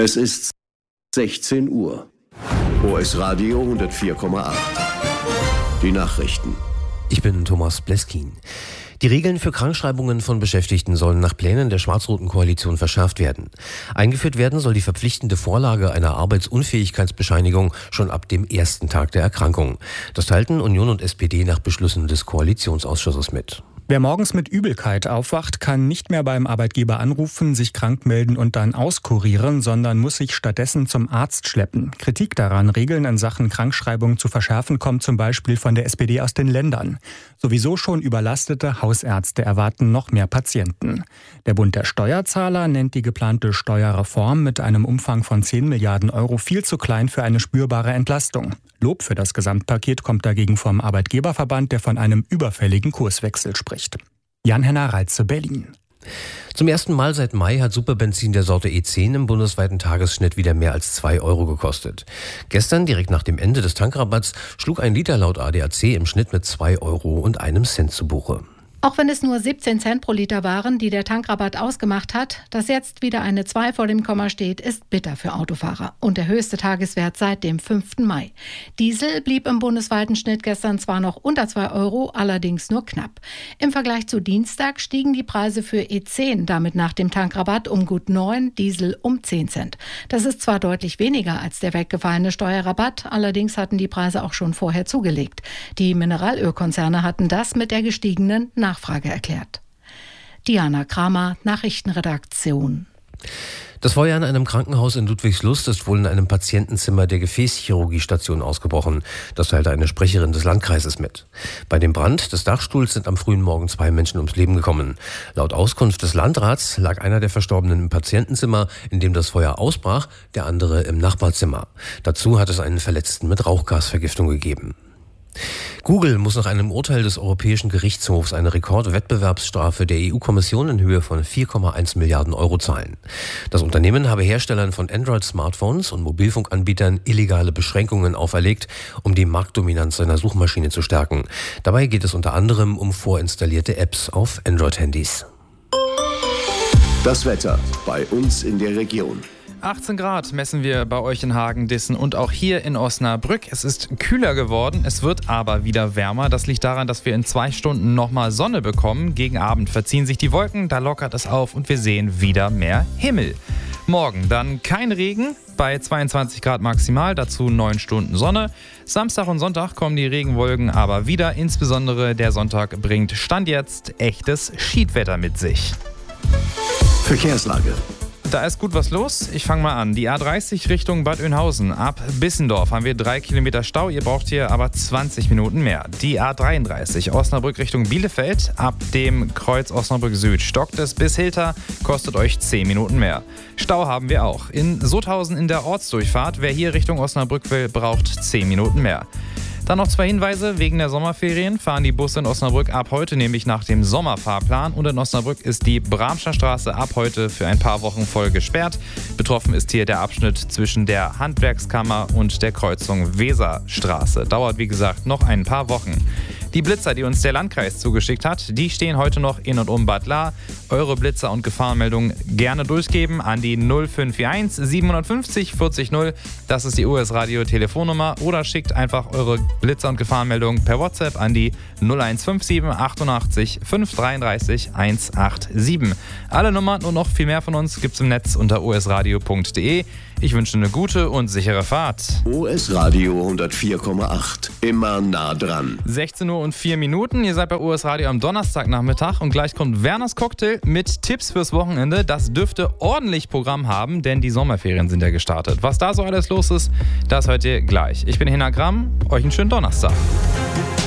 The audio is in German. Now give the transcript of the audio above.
Es ist 16 Uhr. OS Radio 104,8. Die Nachrichten. Ich bin Thomas Bleskin. Die Regeln für Krankschreibungen von Beschäftigten sollen nach Plänen der schwarz-roten Koalition verschärft werden. Eingeführt werden soll die verpflichtende Vorlage einer Arbeitsunfähigkeitsbescheinigung schon ab dem ersten Tag der Erkrankung. Das teilten Union und SPD nach Beschlüssen des Koalitionsausschusses mit. Wer morgens mit Übelkeit aufwacht, kann nicht mehr beim Arbeitgeber anrufen, sich krank melden und dann auskurieren, sondern muss sich stattdessen zum Arzt schleppen. Kritik daran, Regeln in Sachen Krankschreibung zu verschärfen, kommt zum Beispiel von der SPD aus den Ländern. Sowieso schon überlastete Hausärzte erwarten noch mehr Patienten. Der Bund der Steuerzahler nennt die geplante Steuerreform mit einem Umfang von 10 Milliarden Euro viel zu klein für eine spürbare Entlastung. Lob für das Gesamtpaket kommt dagegen vom Arbeitgeberverband, der von einem überfälligen Kurswechsel spricht. Jan-Henner Reitze, Berlin. Zum ersten Mal seit Mai hat Superbenzin der Sorte E10 im bundesweiten Tagesschnitt wieder mehr als 2 Euro gekostet. Gestern, direkt nach dem Ende des Tankrabatts, schlug ein Liter laut ADAC im Schnitt mit 2 Euro und einem Cent zu Buche. Auch wenn es nur 17 Cent pro Liter waren, die der Tankrabatt ausgemacht hat, dass jetzt wieder eine 2 vor dem Komma steht, ist bitter für Autofahrer. Und der höchste Tageswert seit dem 5. Mai. Diesel blieb im bundesweiten Schnitt gestern zwar noch unter 2 Euro, allerdings nur knapp. Im Vergleich zu Dienstag stiegen die Preise für E10 damit nach dem Tankrabatt um gut 9, Diesel um 10 Cent. Das ist zwar deutlich weniger als der weggefallene Steuerrabatt, allerdings hatten die Preise auch schon vorher zugelegt. Die Mineralölkonzerne hatten das mit der gestiegenen Nachfrage erklärt. Diana Kramer, Nachrichtenredaktion. Das Feuer in einem Krankenhaus in Ludwigslust ist wohl in einem Patientenzimmer der Gefäßchirurgiestation ausgebrochen. Das teilte eine Sprecherin des Landkreises mit. Bei dem Brand des Dachstuhls sind am frühen Morgen 2 Menschen ums Leben gekommen. Laut Auskunft des Landrats lag einer der Verstorbenen im Patientenzimmer, in dem das Feuer ausbrach, der andere im Nachbarzimmer. Dazu hat es einen Verletzten mit Rauchgasvergiftung gegeben. Google muss nach einem Urteil des Europäischen Gerichtshofs eine Rekordwettbewerbsstrafe der EU-Kommission in Höhe von 4,1 Milliarden Euro zahlen. Das Unternehmen habe Herstellern von Android-Smartphones und Mobilfunkanbietern illegale Beschränkungen auferlegt, um die Marktdominanz seiner Suchmaschine zu stärken. Dabei geht es unter anderem um vorinstallierte Apps auf Android-Handys. Das Wetter bei uns in der Region. 18 Grad messen wir bei euch in Hagen-Dissen und auch hier in Osnabrück. Es ist kühler geworden, es wird aber wieder wärmer. Das liegt daran, dass wir in 2 Stunden nochmal Sonne bekommen. Gegen Abend verziehen sich die Wolken, da lockert es auf und wir sehen wieder mehr Himmel. Morgen dann kein Regen, bei 22 Grad maximal, dazu 9 Stunden Sonne. Samstag und Sonntag kommen die Regenwolken aber wieder. Insbesondere der Sonntag bringt Stand jetzt echtes Schiedwetter mit sich. Verkehrslage. Da ist gut was los. Ich fange mal an. Die A30 Richtung Bad Oeynhausen. Ab Bissendorf haben wir 3 Kilometer Stau. Ihr braucht hier aber 20 Minuten mehr. Die A33 Osnabrück Richtung Bielefeld. Ab dem Kreuz Osnabrück Süd stockt es bis Hilter. Kostet euch 10 Minuten mehr. Stau haben wir auch. In Sutthausen in der Ortsdurchfahrt. Wer hier Richtung Osnabrück will, braucht 10 Minuten mehr. Dann noch 2 Hinweise. Wegen der Sommerferien fahren die Busse in Osnabrück ab heute nämlich nach dem Sommerfahrplan. Und in Osnabrück ist die Bramscher Straße ab heute für ein paar Wochen voll gesperrt. Betroffen ist hier der Abschnitt zwischen der Handwerkskammer und der Kreuzung Weserstraße. Dauert, wie gesagt, noch ein paar Wochen. Die Blitzer, die uns der Landkreis zugeschickt hat, die stehen heute noch in und um Bad Lahr. Eure Blitzer und Gefahrenmeldungen gerne durchgeben an die 0541 750 40 0. Das ist die US Radio Telefonnummer. Oder schickt einfach eure Blitzer und Gefahrenmeldungen per WhatsApp an die 0157 88 533 187. Alle Nummern und noch viel mehr von uns gibt's im Netz unter osradio.de. Ich wünsche eine gute und sichere Fahrt. OS Radio 104,8. Immer nah dran. 16 Uhr und 4 Minuten. Ihr seid bei US Radio am Donnerstagnachmittag und gleich kommt Werners Cocktail mit Tipps fürs Wochenende. Das dürfte ordentlich Programm haben, denn die Sommerferien sind ja gestartet. Was da so alles los ist, das hört ihr gleich. Ich bin Hena Gramm. Euch einen schönen Donnerstag.